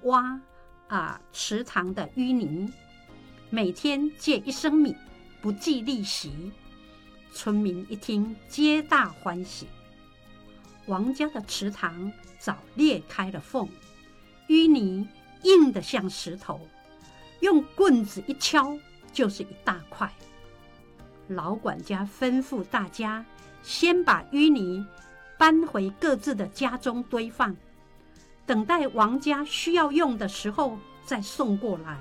挖池塘的淤泥，每天借1升米，不计利息。村民一听，皆大欢喜。王家的池塘早裂开了缝，淤泥硬得像石头，用棍子一敲就是一大块。老管家吩咐大家先把淤泥搬回各自的家中堆放，等待王家需要用的时候再送过来。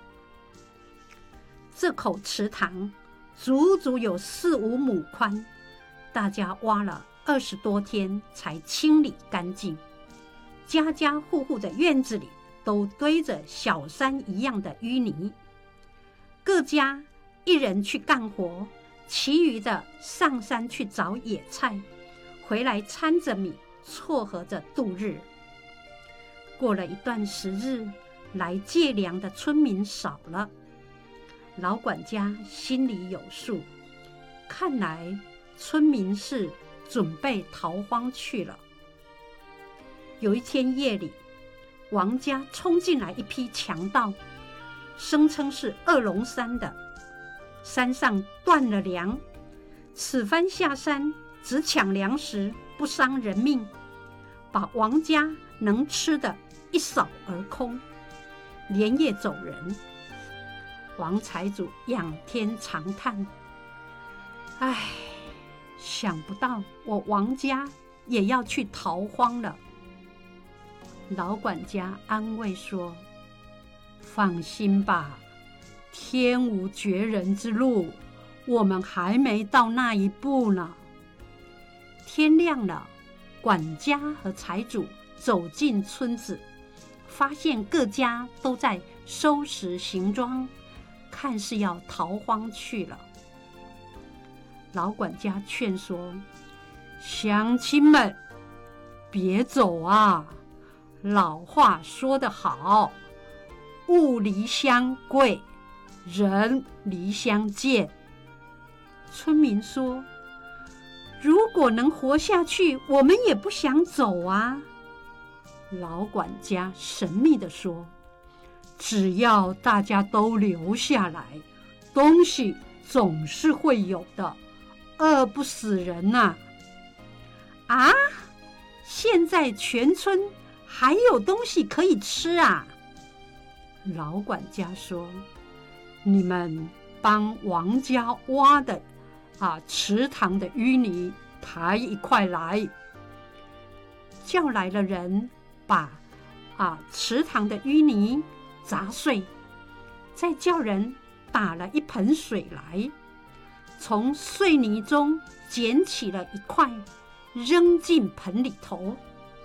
这口池塘足足有4、5亩宽，大家挖了20多天才清理干净。家家户户的院子里都堆着小山一样的淤泥，各家一人去干活，其余的上山去找野菜，回来掺着米撮合着度日。过了一段时日，来借粮的村民少了，老管家心里有数，看来村民是准备逃荒去了。有一天夜里，王家冲进来一批强盗，声称是恶龙山的，山上断了粮，此番下山只抢粮食，不伤人命，把王家能吃的一扫而空，连夜走人。王财主仰天长叹：唉，想不到我王家也要去逃荒了。老管家安慰说：放心吧，天无绝人之路，我们还没到那一步呢。天亮了，管家和财主走进村子，发现各家都在收拾行装，看是要逃荒去了。老管家劝说：乡亲们，别走啊！老话说得好，物离乡贵，人离乡贱。村民说：如果能活下去，我们也不想走啊。老管家神秘地说：只要大家都留下来，东西总是会有的，饿不死人呐。啊，现在全村还有东西可以吃啊！老管家说：你们帮王家挖的池塘的淤泥抬一块来。叫来了人，把池塘的淤泥砸碎，再叫人打了一盆水来，从碎泥中捡起了一块，扔进盆里头。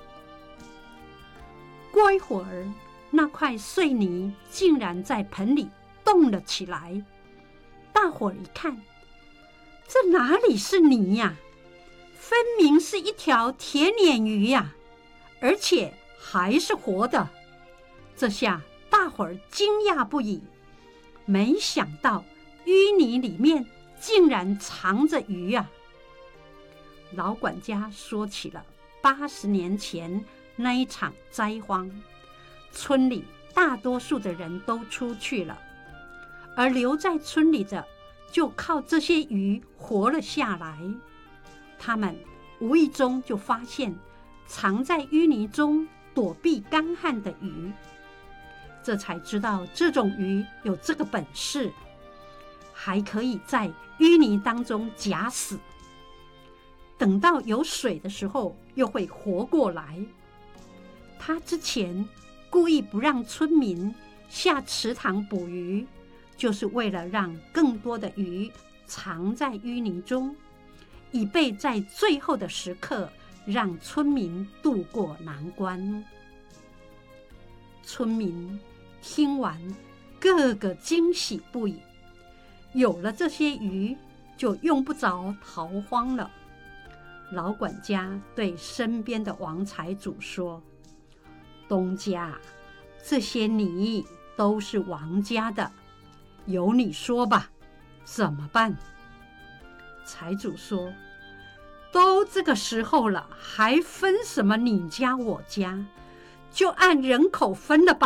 过一会儿，那块碎泥竟然在盆里动了起来。大伙儿一看，这哪里是泥呀？分明是一条铁鲶鱼呀，而且还是活的。这下大伙儿惊讶不已，没想到淤泥里面竟然藏着鱼啊！老管家说起了80年前那一场灾荒，村里大多数的人都出去了，而留在村里的就靠这些鱼活了下来。他们无意中就发现藏在淤泥中躲避干旱的鱼，这才知道这种鱼有这个本事，还可以在淤泥当中假死，等到有水的时候又会活过来。他之前故意不让村民下池塘捕鱼，就是为了让更多的鱼藏在淤泥中，以备在最后的时刻让村民渡过难关。村民听完，个个惊喜不已，有了这些鱼，就用不着逃荒了。老管家对身边的王财主说：东家，这些泥都是王家的，由你说吧，怎么办？财主说：都这个时候了，还分什么你家我家，就按人口分了吧。